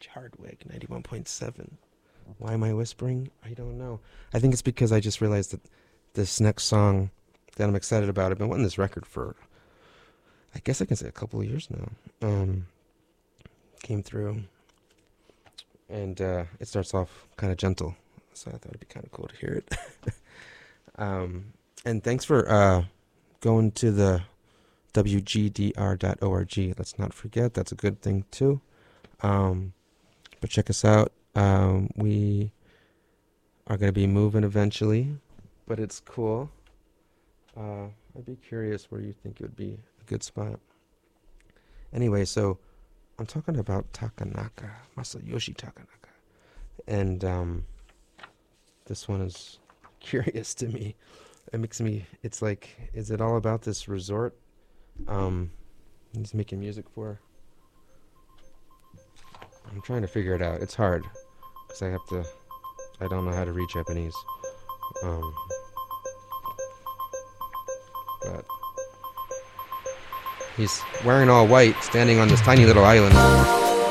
Hardwick 91.7. Why am I whispering? I don't know. I think it's because I just realized that this next song that I'm excited about, I've been wanting this record for, I guess I can say a couple of years now. Came through, and it starts off kind of gentle, so I thought it'd be kind of cool to hear it. And thanks for going to the wgdr.org. Let's not forget, that's a good thing too. But check us out. We are going to be moving eventually, but it's cool. I'd be curious where you think it would be a good spot. Anyway, so I'm talking about Takanaka, Masayoshi Takanaka. And this one is curious to me. It makes me, it's like, is it all about this resort he's making music for? I'm trying to figure it out. It's hard, because I don't know how to read Japanese. But he's wearing all white, standing on this tiny little island.